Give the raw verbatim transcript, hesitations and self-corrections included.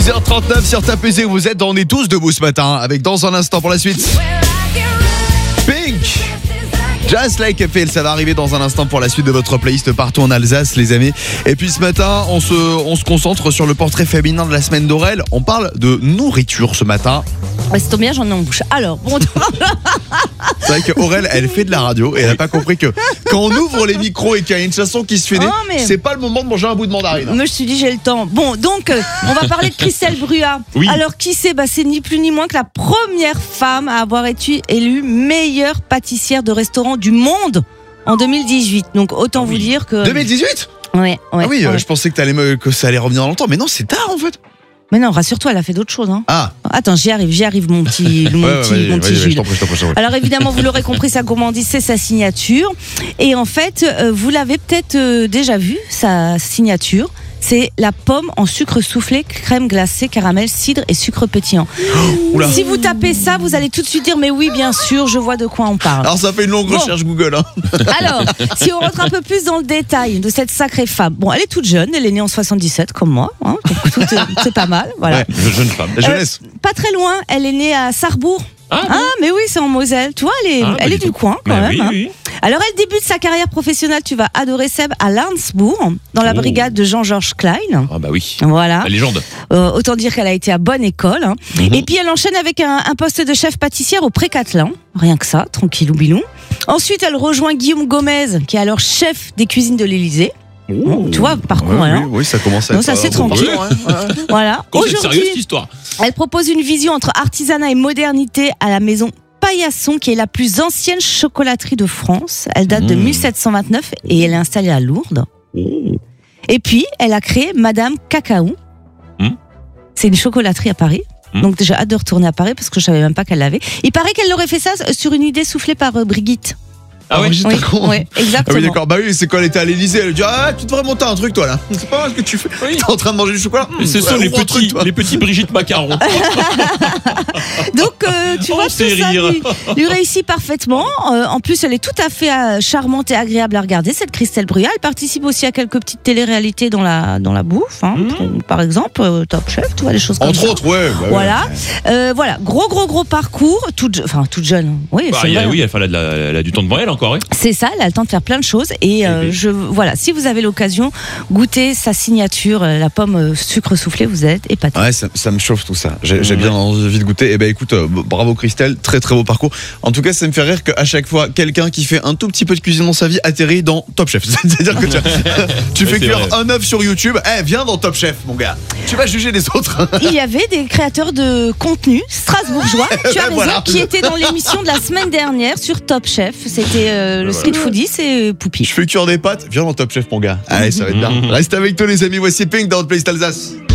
six heures trente-neuf sur T A P Z, vous êtes, on est tous debout ce matin, avec dans un instant pour la suite Pink, Just Like a Pill, ça va arriver dans un instant pour la suite de votre playlist partout en Alsace, les amis. Et puis ce matin, on se, on se concentre sur le portrait féminin de la semaine d'Aurel. On parle de nourriture ce matin. Ouais, c'est bien, j'en ai en bouche. Alors, bon. C'est vrai qu'Aurel, elle fait de la radio et elle n'a pas compris que quand on ouvre les micros et qu'il y a une chanson qui se fait, oh, mais... c'est pas le moment de manger un bout de mandarine. Moi, je me suis dit, j'ai le temps. Bon, donc, euh, on va parler de Christelle Brua. Oui. Alors, qui c'est? Bah, c'est ni plus ni moins que la première femme à avoir été élue meilleure pâtissière de restaurant du monde en deux mille dix-huit. Donc, autant oui. vous dire que. deux mille dix-huit Ouais, ouais. Ah oui, ouais. euh, je pensais que, t'allais me... que ça allait revenir dans longtemps, mais non, c'est tard en fait. Mais non, rassure-toi, elle a fait d'autres choses. Hein. Ah. Attends, j'y arrive, j'y arrive, mon petit, mon ouais, petit, ouais, mon ouais, petit ouais, Jules. je t'en prie, je t'en prie, je t'en prie. Alors évidemment, vous l'aurez compris, sa gourmandise, c'est sa signature. Et en fait, euh, vous l'avez peut-être euh, déjà vu, sa signature. C'est la pomme en sucre soufflé, crème glacée, caramel, cidre et sucre pétillant. Oula. Si vous tapez ça, vous allez tout de suite dire mais oui, bien sûr, je vois de quoi on parle. Alors ça fait une longue Bon. recherche Google. Hein. Alors, si on rentre un peu plus dans le détail de cette sacrée femme. Bon, elle est toute jeune, elle est née en soixante-dix-sept comme moi. Hein, donc tout est- c'est pas mal, voilà. Ouais, jeune femme. La jeunesse. Euh, pas très loin, elle est née à Sarrebourg. Ah, Ah, mais oui, c'est en Moselle. Tu vois, elle est, Ah, elle bah, est dis du donc. coin quand Mais même. oui, hein. oui. Alors, elle débute sa carrière professionnelle, tu vas adorer Seb, à Landsbourg, dans la Oh. brigade de Jean-Georges Klein. Ah bah oui. Voilà. La légende. Euh, autant dire qu'elle a été à bonne école. hein. Mhm. Et puis, elle enchaîne avec un, un poste de chef pâtissière au Pré-Catelan. Rien que ça, tranquillou bilou. Ensuite, elle rejoint Guillaume Gomez, qui est alors chef des cuisines de l'Élysée. Bon, tu vois, parcours, Ouais, hein. oui, oui, ça commence à Non, être. ça, c'est euh, tranquille. bon, ouais, ouais. Voilà. Quand c'est Aujourd'hui, sérieux cette histoire. elle propose une vision entre artisanat et modernité à la maison Paillasson, qui est la plus ancienne chocolaterie de France. Elle date de Mmh. mille sept cent vingt-neuf et elle est installée à Lourdes. Et puis, elle a créé Madame Cacao. Mmh. C'est une chocolaterie à Paris. Mmh. Donc j'ai hâte de retourner à Paris parce que je savais même pas qu'elle l'avait. Il paraît qu'elle aurait fait ça sur une idée soufflée par euh, Brigitte. Ah ouais, Oui, oui, Ah exactement. oui, d'accord. Bah oui, c'est quand elle était à l'Élysée, elle a dit ah, tu devrais monter un truc toi là. C'est pas mal ce que tu fais. Oui. T'es en train de manger du chocolat. Et ce Ouais, sont les ouvre un truc, petits, toi. les petits Brigitte Macaron. Donc, euh, tu Oh, vois, tout c'est ça rire. lui, lui réussit parfaitement. Euh, en plus, elle est tout à fait euh, charmante et agréable à regarder, cette Christelle Brua. Elle participe aussi à quelques petites téléréalités dans la, dans la bouffe. Hein, Mmh. Par exemple, euh, Top Chef, tu vois, les choses comme Entre ça. autres, ouais. bah ouais. Voilà, euh, voilà, gros, gros, gros parcours. Toute, je- enfin, toute jeune. Oui, Bah, c'est il y a- vrai. oui, elle, elle a, de la- elle a du temps devant elle encore. Oui. C'est ça, elle a le temps de faire plein de choses. Et euh, Eh oui. je, voilà, si vous avez l'occasion, goûtez sa signature, euh, la pomme euh, sucre soufflé, vous êtes épatés. Ouais, ça, ça me chauffe tout ça. J'ai j'ai Ouais. bien envie de goûter. Et ben écoute, euh, bravo Christelle, très très beau parcours. En tout cas, ça me fait rire qu'à chaque fois, quelqu'un qui fait un tout petit peu de cuisine dans sa vie atterrit dans Top Chef. C'est-à-dire que tu, tu Ouais, fais c'est cuire vrai. un œuf sur YouTube. Eh, viens dans Top Chef, mon gars. Tu vas juger les autres. Il y avait des créateurs de contenu strasbourgeois, tu as raison, Voilà. qui étaient dans l'émission de la semaine dernière sur Top Chef. C'était euh, le Voilà. Street Foodie, c'est Poupi. Je fais cuire des pâtes. Viens dans Top Chef, mon gars. Allez, ça va être bien. Reste avec toi, les amis. Voici Pink dans votre playlist Alsace.